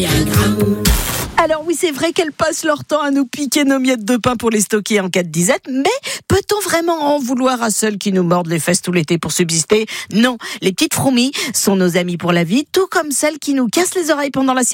Alors oui, c'est vrai qu'elles passent leur temps à nous piquer nos miettes de pain pour les stocker en cas de disette, mais peut-on vraiment en vouloir à celles qui nous mordent les fesses tout l'été pour subsister ? Non, les petites fourmis sont nos amies pour la vie, tout comme celles qui nous cassent les oreilles pendant la sieste.